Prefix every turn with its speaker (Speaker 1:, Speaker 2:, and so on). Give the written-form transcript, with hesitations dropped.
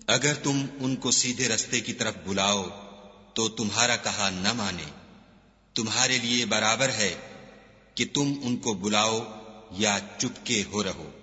Speaker 1: अगर तुम उनको सीधे रास्ते की तरफ बुलाओ तो तुम्हारा कहा न माने, तुम्हारे लिए बराबर है कि तुम उनको बुलाओ या चुपके हो रहो।